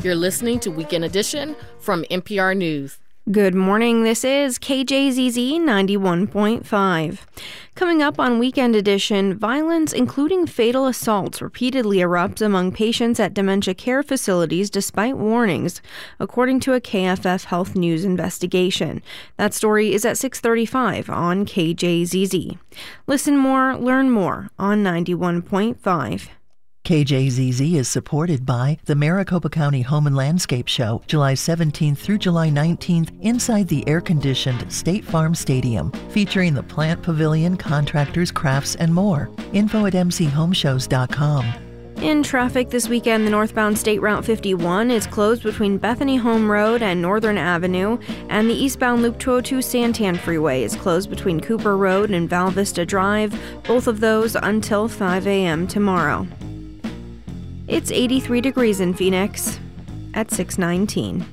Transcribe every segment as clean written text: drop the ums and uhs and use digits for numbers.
You're listening to Weekend Edition from NPR News. Good morning, this is KJZZ 91.5. Coming up on Weekend Edition, violence, including fatal assaults, repeatedly erupts among patients at dementia care facilities despite warnings, according to a KFF Health News investigation. That story is at 6:35 on KJZZ. Listen more, learn more on 91.5. KJZZ is supported by the Maricopa County Home and Landscape Show, July 17th through July 19th, inside the air-conditioned State Farm Stadium, featuring the plant pavilion, contractors, crafts, and more. Info at mchomeshows.com. In traffic this weekend, the northbound State Route 51 is closed between Bethany Home Road and Northern Avenue, and the eastbound Loop 202 Santan Freeway is closed between Cooper Road and Val Vista Drive, both of those until 5 a.m. tomorrow. It's 83 degrees in Phoenix at 6:19.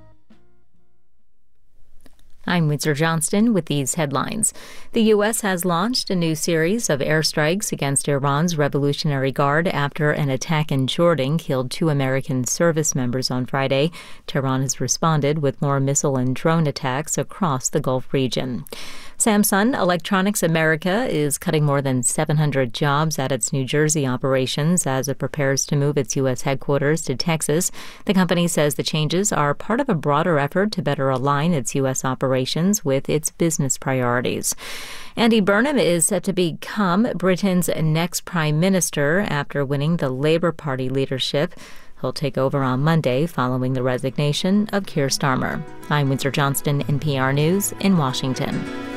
I'm Windsor Johnston with these headlines. The U.S. has launched a new series of airstrikes against Iran's Revolutionary Guard after an attack in Jordan killed 2 American service members on Friday. Tehran has responded with more missile and drone attacks across the Gulf region. Samsung Electronics America is cutting more than 700 jobs at its New Jersey operations as it prepares to move its U.S. headquarters to Texas. The company says the changes are part of a broader effort to better align its U.S. operations with its business priorities. Andy Burnham is set to become Britain's next prime minister after winning the Labour Party leadership. He'll take over on Monday following the resignation of Keir Starmer. I'm Windsor Johnston, NPR News in Washington.